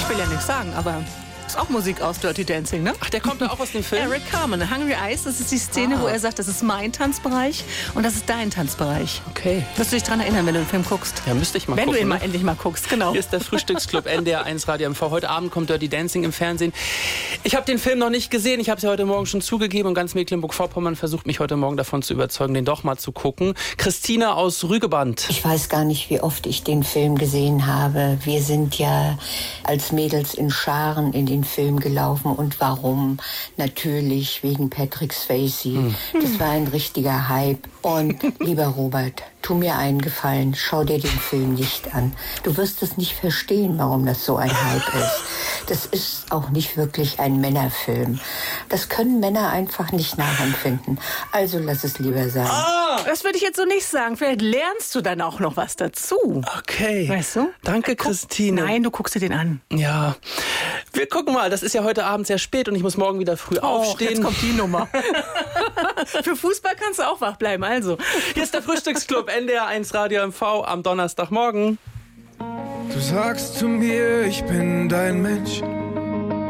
Ich will ja nichts sagen, aber ist auch Musik aus Dirty Dancing, ne? Ach, der kommt da auch aus dem Film? Eric Carmen, Hungry Eyes, das ist die Szene, wo er sagt, das ist mein Tanzbereich und das ist dein Tanzbereich. Okay. Wirst du dich daran erinnern, wenn du den Film guckst? Ja, müsste ich mal wenn gucken. Wenn du ihn endlich mal guckst, genau. Hier ist der Frühstücksclub NDR 1 Radio MV. Heute Abend kommt Dirty Dancing im Fernsehen. Ich habe den Film noch nicht gesehen. Ich habe es ja heute Morgen schon zugegeben und ganz Mecklenburg-Vorpommern versucht mich heute Morgen davon zu überzeugen, den doch mal zu gucken. Christina aus Rügeband. Ich weiß gar nicht, wie oft ich den Film gesehen habe. Wir sind ja als Mädels in Scharen in den Film gelaufen. Und warum? Natürlich wegen Patrick Swayze. Das war ein richtiger Hype. Und lieber Robert, tu mir einen Gefallen, schau dir den Film nicht an. Du wirst es nicht verstehen, warum das so ein Hype ist. Das ist auch nicht wirklich ein Männerfilm. Das können Männer einfach nicht nachempfinden. Also lass es lieber sein. Das würde ich jetzt so nicht sagen. Vielleicht lernst du dann auch noch was dazu. Okay. Weißt du? Danke, Christine. Nein, du guckst dir den an. Ja. Wir gucken mal. Das ist ja heute Abend sehr spät und ich muss morgen wieder früh aufstehen. Jetzt kommt die Nummer. Für Fußball kannst du auch wach bleiben, also. Hier ist der Frühstücksclub NDR 1 Radio MV am Donnerstagmorgen. Du sagst zu mir, ich bin dein Mensch.